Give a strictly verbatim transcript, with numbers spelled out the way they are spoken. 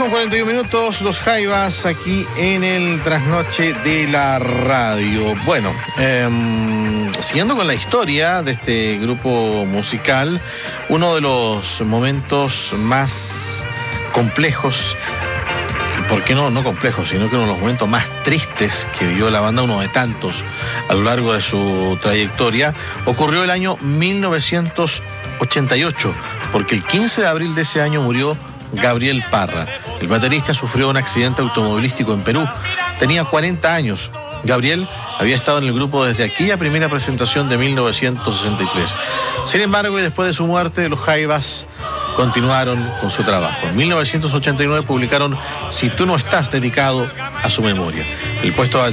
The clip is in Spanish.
con cuarenta y un minutos, los Jaivas aquí en el trasnoche de la radio. Bueno, eh, siguiendo con la historia de este grupo musical, uno de los momentos más complejos, ¿por qué no, no complejos, sino que uno de los momentos más tristes que vivió la banda, uno de tantos a lo largo de su trayectoria, ocurrió el año mil novecientos ochenta y ocho, porque el quince de abril de ese año murió Gabriel Parra. El baterista sufrió un accidente automovilístico en Perú. Tenía cuarenta años. Gabriel había estado en el grupo desde aquella primera presentación de mil novecientos sesenta y tres. Sin embargo, y después de su muerte, los Jaivas continuaron con su trabajo. En mil novecientos ochenta y nueve publicaron Si tú no estás, dedicado a su memoria. El puesto